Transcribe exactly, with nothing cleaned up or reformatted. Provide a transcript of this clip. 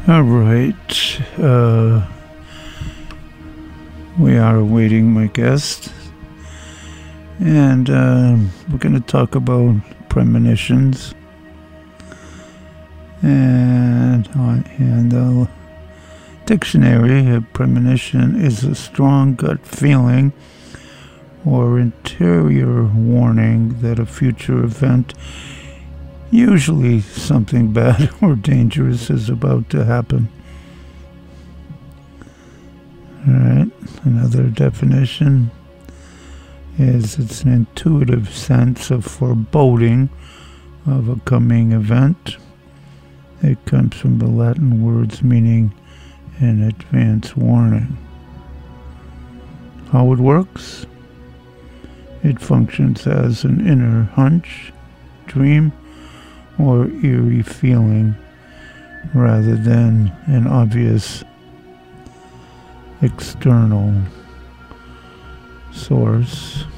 All right. Uh, we are awaiting my guest. And uh, we're going to talk about premonitions. And, uh, and the dictionary, a premonition is a strong gut feeling or interior warning that a future event, usually something bad or dangerous, is about to happen. All right, another definition is it's an intuitive sense of foreboding of a coming event. It comes from the Latin words meaning an advance warning. How it works? It functions as an inner hunch, dream, or eerie feeling rather than an obvious external source.